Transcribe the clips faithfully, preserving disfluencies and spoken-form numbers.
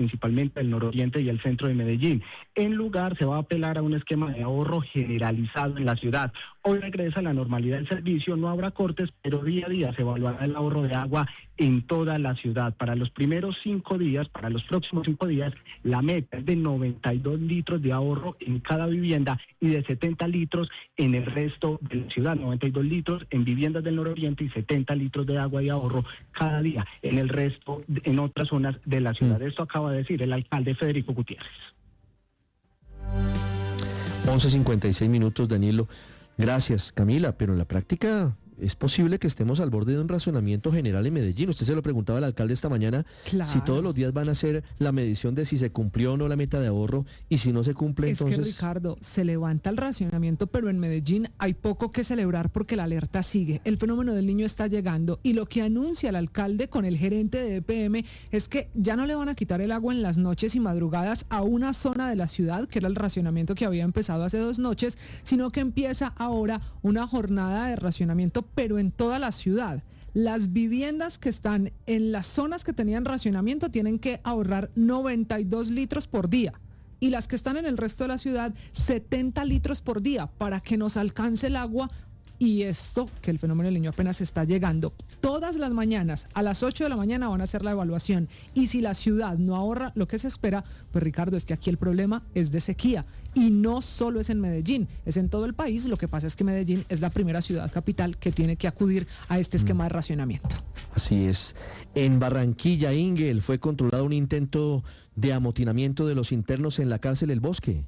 principalmente el nororiente y el centro de Medellín. En lugar, se va a apelar a un esquema de ahorro generalizado en la ciudad. Hoy regresa la normalidad del servicio, no habrá cortes, pero día a día se evaluará el ahorro de agua en toda la ciudad. Para los primeros cinco días, para los próximos cinco días, la meta es de noventa y dos litros de ahorro en cada vivienda y de setenta litros en el resto de la ciudad, noventa y dos litros en viviendas del nororiente y setenta litros de agua de ahorro cada día en el resto, en otras zonas de la ciudad. Esto acaba de decir el alcalde Federico Gutiérrez. once cincuenta y seis minutos, Danilo. Gracias, Camila, pero en la práctica es posible que estemos al borde de un racionamiento general en Medellín. Usted se lo preguntaba al alcalde esta mañana, claro, si todos los días van a hacer la medición de si se cumplió o no la meta de ahorro, y si no se cumple, es entonces... Es que, Ricardo, se levanta el racionamiento, pero en Medellín hay poco que celebrar porque la alerta sigue. El fenómeno del Niño está llegando, y lo que anuncia el alcalde con el gerente de E P M es que ya no le van a quitar el agua en las noches y madrugadas a una zona de la ciudad, que era el racionamiento que había empezado hace dos noches, sino que empieza ahora una jornada de racionamiento, pero en toda la ciudad. Las viviendas que están en las zonas que tenían racionamiento tienen que ahorrar noventa y dos litros por día, y las que están en el resto de la ciudad setenta litros por día, para que nos alcance el agua. Y esto, que el fenómeno del Niño apenas está llegando. Todas las mañanas, a las ocho de la mañana van a hacer la evaluación. Y si la ciudad no ahorra lo que se espera, pues Ricardo, es que aquí el problema es de sequía. Y no solo es en Medellín, es en todo el país. Lo que pasa es que Medellín es la primera ciudad capital que tiene que acudir a este esquema de racionamiento. Así es. En Barranquilla, Ingel, fue controlado un intento de amotinamiento de los internos en la cárcel El Bosque.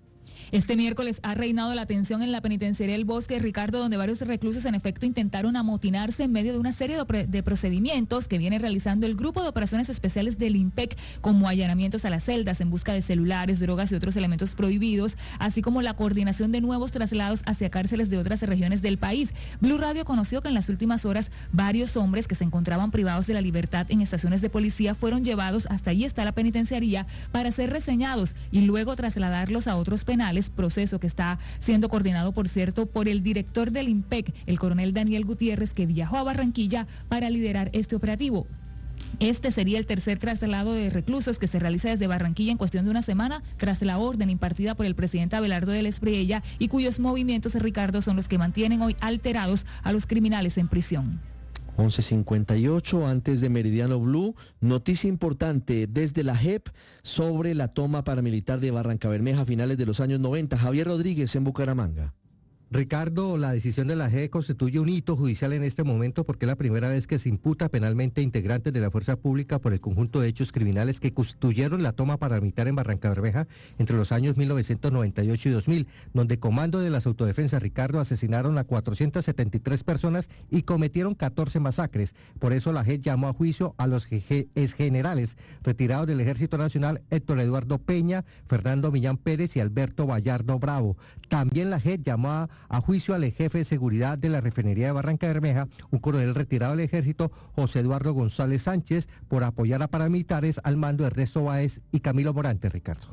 Este miércoles ha reinado la tensión en la penitenciaría El Bosque, Ricardo, donde varios reclusos en efecto intentaron amotinarse en medio de una serie de, de procedimientos que viene realizando el Grupo de Operaciones Especiales del IMPEC, como allanamientos a las celdas en busca de celulares, drogas y otros elementos prohibidos, así como la coordinación de nuevos traslados hacia cárceles de otras regiones del país. Blue Radio conoció que en las últimas horas varios hombres que se encontraban privados de la libertad en estaciones de policía fueron llevados hasta allí, hasta la penitenciaría, para ser reseñados y luego trasladarlos a otros penales, proceso que está siendo coordinado, por cierto, por el director del IMPEC, el coronel Daniel Gutiérrez, que viajó a Barranquilla para liderar este operativo. Este sería el tercer traslado de reclusos que se realiza desde Barranquilla en cuestión de una semana, tras la orden impartida por el presidente Abelardo del Espriella, y cuyos movimientos, Ricardo, son los que mantienen hoy alterados a los criminales en prisión. once cincuenta y ocho, antes de Meridiano Blue, noticia importante desde la J E P sobre la toma paramilitar de Barrancabermeja a finales de los años noventa. Javier Rodríguez en Bucaramanga. Ricardo, la decisión de la J E P constituye un hito judicial en este momento porque es la primera vez que se imputa penalmente a integrantes de la fuerza pública por el conjunto de hechos criminales que constituyeron la toma paramilitar en Barrancabermeja entre los años mil novecientos noventa y ocho y dos mil, donde comando de las autodefensas, Ricardo, asesinaron a cuatrocientas setenta y tres personas y cometieron catorce masacres. Por eso la J E P llamó a juicio a los exgenerales retirados del Ejército Nacional, Héctor Eduardo Peña, Fernando Millán Pérez y Alberto Vallardo Bravo. También la J E P llamó a a juicio al jefe de seguridad de la refinería de Barrancabermeja, un coronel retirado del ejército, José Eduardo González Sánchez, por apoyar a paramilitares al mando de Ernesto Báez y Camilo Morante, Ricardo.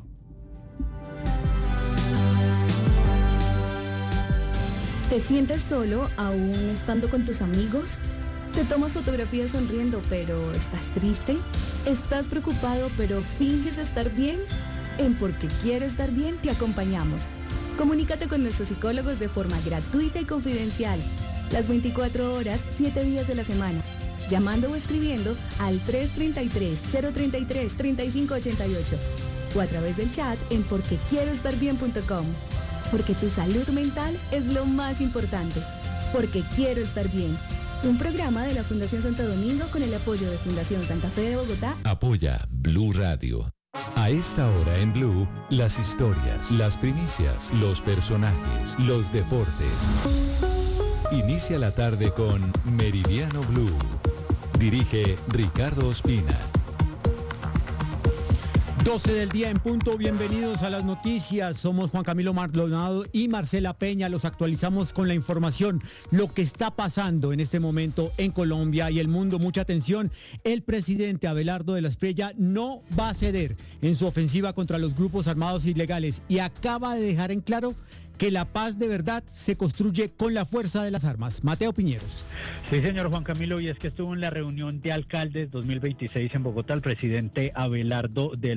¿Te sientes solo aún estando con tus amigos? ¿Te tomas fotografías sonriendo pero estás triste? ¿Estás preocupado pero finges estar bien? En Porque Quiero Estar Bien te acompañamos. Comunícate con nuestros psicólogos de forma gratuita y confidencial, las veinticuatro horas, siete días de la semana, llamando o escribiendo al tres tres tres, cero tres tres, tres cinco ocho ocho o a través del chat en porque quiero estar bien punto com. Porque tu salud mental es lo más importante. Porque Quiero Estar Bien. Un programa de la Fundación Santo Domingo con el apoyo de Fundación Santa Fe de Bogotá. Apoya Blue Radio. A esta hora en Blue, las historias, las primicias, los personajes, los deportes. Inicia la tarde con Meridiano Blue. Dirige Ricardo Ospina. doce del día en punto, bienvenidos a las noticias. Somos Juan Camilo Maldonado y Marcela Peña. Los actualizamos con la información, lo que está pasando en este momento en Colombia y el mundo. Mucha atención, el presidente Abelardo del Espriella no va a ceder en su ofensiva contra los grupos armados ilegales y acaba de dejar en claro que la paz de verdad se construye con la fuerza de las armas. Mateo Piñeros. Sí, señor Juan Camilo, y es que estuvo en la reunión de alcaldes dos mil veintiséis en Bogotá el presidente Abelardo del